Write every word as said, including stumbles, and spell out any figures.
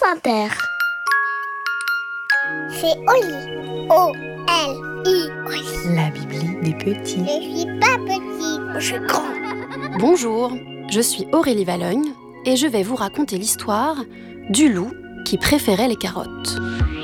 Inter. C'est Oli. O L I. Oli. La Bibli des petits. Je suis pas petite, je suis grand. Bonjour, je suis Aurélie Vallogne et je vais vous raconter l'histoire du loup qui préférait les carottes.